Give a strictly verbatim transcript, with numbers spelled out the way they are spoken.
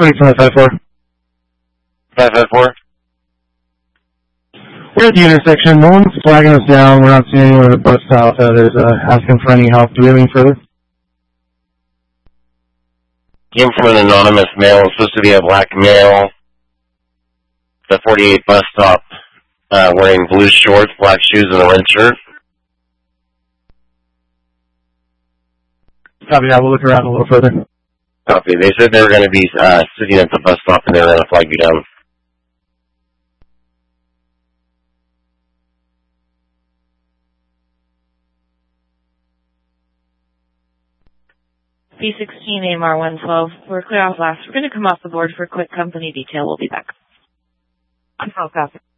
five five four. five five four. We're at the intersection. No one's flagging us down. We're not seeing anyone at the bus stop that is uh, asking for any help. Do we have any further? Came from an anonymous male. It's supposed to be a black male. The forty-eight bus stop, uh, wearing blue shorts, black shoes, and a red shirt. Copy that. We'll look around a little further. Copy. They said they were going to be uh, sitting at the bus stop and they were going to flag you down. B sixteen A M R one twelve. We're clear off last. We're going to come off the board for a quick company detail. We'll be back. I'm copy.